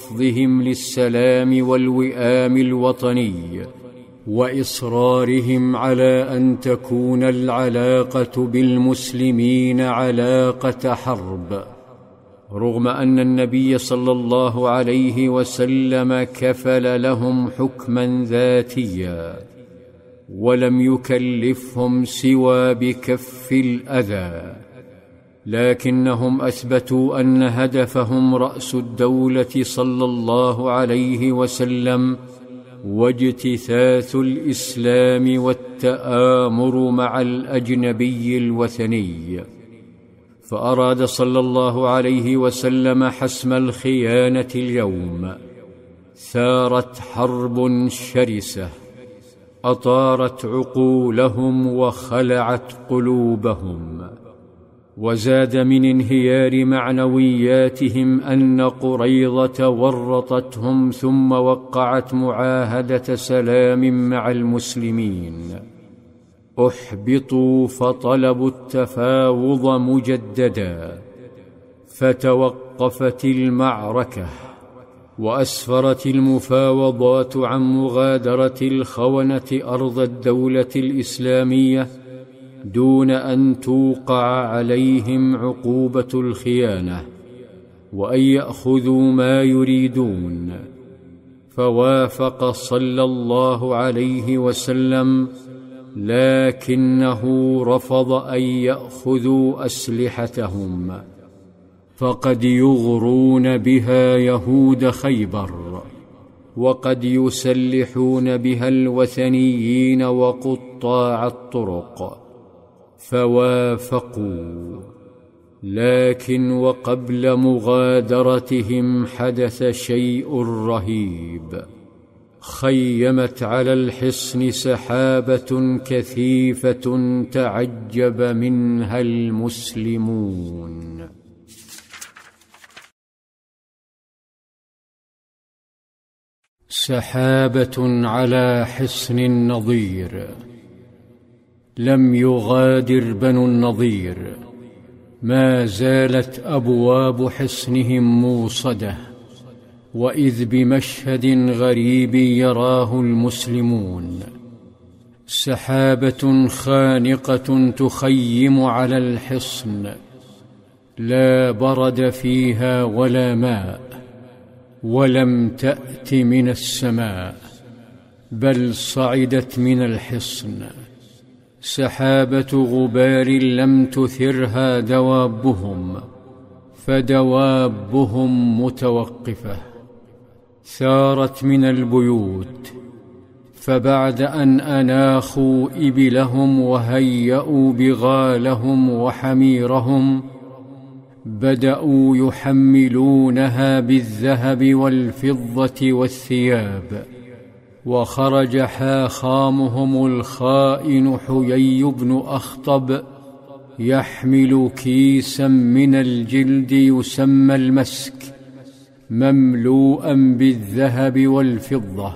رفضهم للسلام والوئام الوطني وإصرارهم على أن تكون العلاقة بالمسلمين علاقة حرب، رغم أن النبي صلى الله عليه وسلم كفل لهم حكما ذاتيا ولم يكلفهم سوى بكف الأذى، لكنهم أثبتوا أن هدفهم رأس الدولة صلى الله عليه وسلم واجتثاث الإسلام والتآمر مع الأجنبي الوثني. فأراد صلى الله عليه وسلم حسم الخيانة اليوم. ثارت حرب شرسة أطارت عقولهم وخلعت قلوبهم، وزاد من انهيار معنوياتهم أن قريظة ورطتهم ثم وقعت معاهدة سلام مع المسلمين. أحبطوا فطلبوا التفاوض مجددا، فتوقفت المعركة وأسفرت المفاوضات عن مغادرة الخونة أرض الدولة الإسلامية دون أن توقع عليهم عقوبة الخيانة وأن يأخذوا ما يريدون. فوافق صلى الله عليه وسلم، لكنه رفض أن يأخذوا أسلحتهم، فقد يغرون بها يهود خيبر وقد يسلحون بها الوثنيين وقطاع الطرق. فوافقوا، لكن وقبل مغادرتهم حدث شيء رهيب. خيمت على الحصن سحابة كثيفة تعجب منها المسلمون. سحابة على حصن النضير. لم يغادر بنو النضير، ما زالت أبواب حصنهم موصدة، وإذ بمشهد غريب يراه المسلمون. سحابة خانقة تخيم على الحصن، لا برد فيها ولا ماء، ولم تأت من السماء بل صعدت من الحصن. سحابة غبار لم تثرها دوابهم، فدوابهم متوقفة. ثارت من البيوت، فبعد أن أناخوا إبلهم وهيأوا بغالهم وحميرهم، بدأوا يحملونها بالذهب والفضة والثياب. وخرج حاخامهم الخائن حيي بن أخطب يحمل كيسا من الجلد يسمى المسك، مملوءا بالذهب والفضة،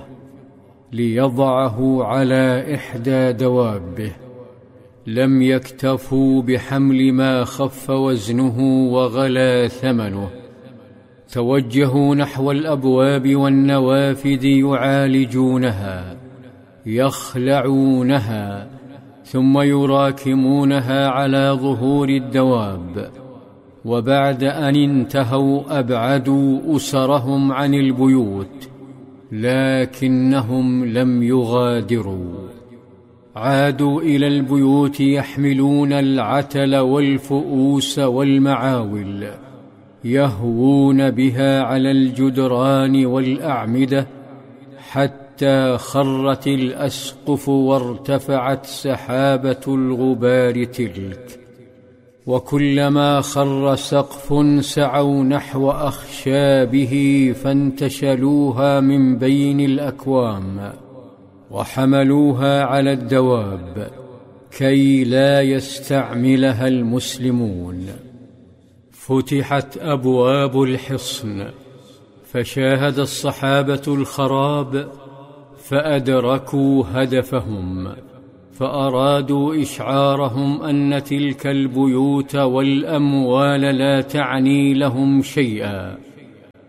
ليضعه على إحدى دوابه. لم يكتفوا بحمل ما خف وزنه وغلا ثمنه، توجهوا نحو الأبواب والنوافذ يعالجونها، يخلعونها، ثم يراكمونها على ظهور الدواب. وبعد أن انتهوا أبعدوا أسرهم عن البيوت، لكنهم لم يغادروا. عادوا إلى البيوت يحملون العتل والفؤوس والمعاول، يهوون بها على الجدران والأعمدة، حتى خرت الأسقف وارتفعت سحابة الغبار تلك. وكلما خر سقف سعوا نحو أخشابه فانتشلوها من بين الأكوام، وحملوها على الدواب كي لا يستعملها المسلمون. فتحت أبواب الحصن، فشاهد الصحابة الخراب، فأدركوا هدفهم، فأرادوا إشعارهم أن تلك البيوت والأموال لا تعني لهم شيئا،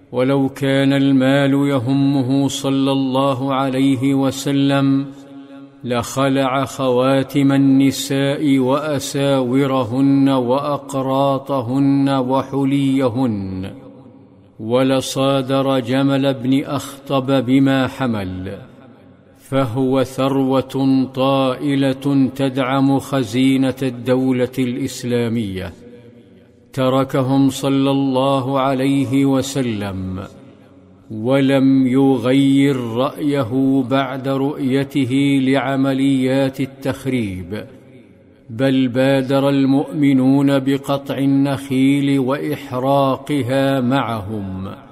ولو كان المال يهمه صلى الله عليه وسلم لخلع خواتم النساء وأساورهن وأقراطهن وحليهن، ولصادر جمل بن أخطب بما حمل، فهو ثروة طائلة تدعم خزينة الدولة الإسلامية. تركهم صلى الله عليه وسلم ولم يغير رأيه بعد رؤيته لعمليات التخريب، بل بادر المؤمنون بقطع النخيل وإحراقها معهم.